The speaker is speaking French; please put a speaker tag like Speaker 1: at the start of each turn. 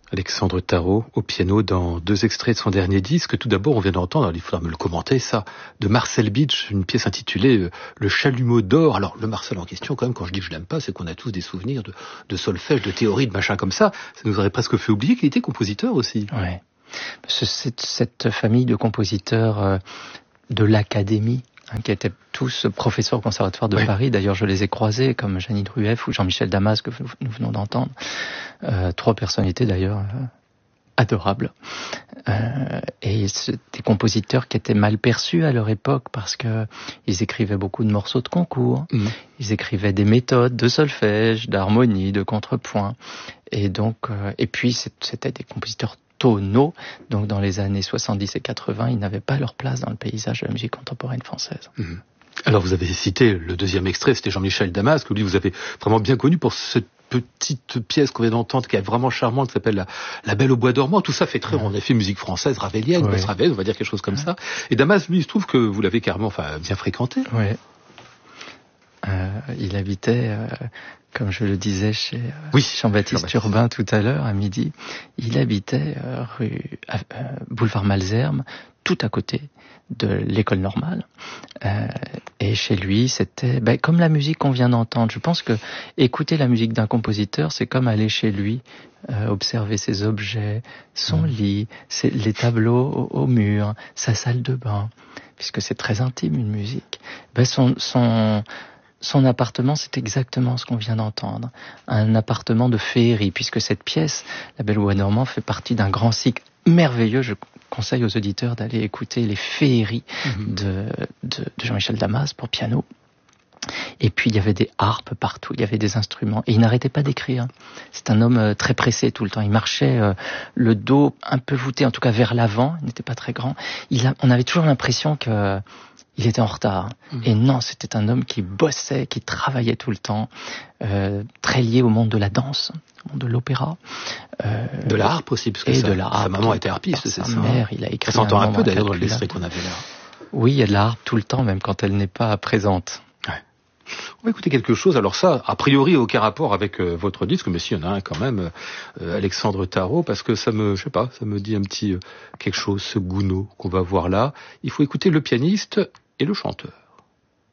Speaker 1: Alexandre Tarot au piano dans 2 extraits de son dernier disque. Tout d'abord, on vient d'entendre, il faudra me le commenter, ça, de Marcel Beach, une pièce intitulée Le Chalumeau d'or. Alors, le Marcel en question, quand même, quand je dis que je l'aime pas, c'est qu'on a tous des souvenirs de solfège, de théorie, de machin comme ça. Ça nous aurait presque fait oublier qu'il était compositeur aussi.
Speaker 2: Ouais. C'est cette famille de compositeurs de l'académie, qui étaient tous professeurs au Conservatoire de Paris. D'ailleurs, je les ai croisés, comme Jeannie Drueff ou Jean-Michel Damas, que nous venons d'entendre. 3 personnalités, d'ailleurs, adorables. Et c'est des compositeurs qui étaient mal perçus à leur époque, parce que ils écrivaient beaucoup de morceaux de concours. Ils écrivaient des méthodes de solfège, d'harmonie, de contrepoint. Et donc, et puis, c'était des compositeurs tonaux. Donc, dans les années 70 et 80, ils n'avaient pas leur place dans le paysage de la musique contemporaine française.
Speaker 1: Alors, vous avez cité le deuxième extrait, c'était Jean-Michel Damas, que lui, vous avez vraiment bien connu pour cette petite pièce qu'on vient d'entendre, qui est vraiment charmante, qui s'appelle La Belle au bois dormant. Tout ça fait très, en effet, musique française, ravelienne, Ravel, on va dire quelque chose comme ça. Et Damas, lui, il se trouve que vous l'avez carrément, bien fréquenté.
Speaker 2: Oui. Il habitait, comme je le disais, chez Jean-Baptiste Urbain tout à l'heure, à midi. Il habitait boulevard Malesherbes, tout à côté de l'école normale. Et chez lui, c'était comme la musique qu'on vient d'entendre. Je pense que écouter la musique d'un compositeur, c'est comme aller chez lui, observer ses objets, son lit, les tableaux au mur, sa salle de bain, puisque c'est très intime une musique. Son appartement, c'est exactement ce qu'on vient d'entendre. Un appartement de féerie, puisque cette pièce, La Belle au bois dormant, fait partie d'un grand cycle merveilleux. Je conseille aux auditeurs d'aller écouter les féeries de Jean-Michel Damas pour piano. Et puis il y avait des harpes partout, il y avait des instruments, et il n'arrêtait pas d'écrire. C'est un homme très pressé tout le temps. Il marchait le dos un peu voûté, en tout cas vers l'avant. Il n'était pas très grand. On avait toujours l'impression que il était en retard. Et non, c'était un homme qui bossait, qui travaillait tout le temps, très lié au monde de la danse, au monde de l'opéra.
Speaker 1: De la harpe aussi, parce que sa maman était harpiste, c'est ça.
Speaker 2: Sa mère, il a écrit.
Speaker 1: Ça s'entend un peu d'ailleurs dans l'extrait qu'on avait là.
Speaker 2: Oui, il y a de la harpe tout le temps, même quand elle n'est pas présente.
Speaker 1: On va écouter quelque chose. Alors ça, a priori, aucun rapport avec votre disque, mais si, il y en a un quand même, Alexandre Tarot, parce que ça me dit un petit quelque chose, ce Gounod qu'on va voir là. Il faut écouter le pianiste et le chanteur.